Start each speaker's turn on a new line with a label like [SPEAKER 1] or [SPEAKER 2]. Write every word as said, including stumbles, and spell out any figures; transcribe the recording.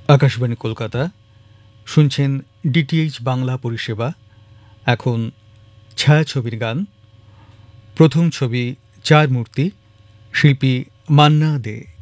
[SPEAKER 1] আকাশবাণী কলকাতা শুনছেন ডিটিএইচ বাংলা পরিষেবা। এখন ছায়াছবির গান। প্রথম ছবি চার মূর্তি, শিল্পী মান্না দে।